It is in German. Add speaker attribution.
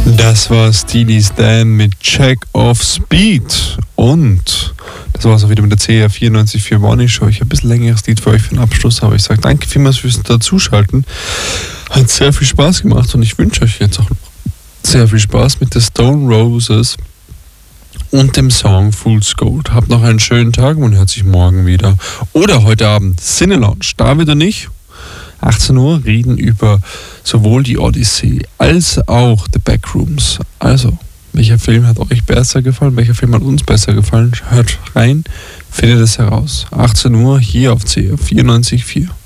Speaker 1: Das war Steely Stan mit Check of Speed. Und das war es auch wieder mit der CR 94.4 Morning Show. Ich habe ein bisschen längeres Lied für euch für den Abschluss, aber ich sage danke vielmals fürs Dazuschalten. Hat sehr viel Spaß gemacht und ich wünsche euch jetzt auch sehr viel Spaß mit der Stone Roses und dem Song Fool's Gold. Habt noch einen schönen Tag und hört sich morgen wieder. Oder heute Abend Cine Lounge. Da wieder nicht. 18 Uhr reden über sowohl die Odyssey als auch The Backrooms. Also, welcher Film hat euch besser gefallen? Welcher Film hat uns besser gefallen? Hört rein, findet es heraus. 18 Uhr hier auf CR 94.4.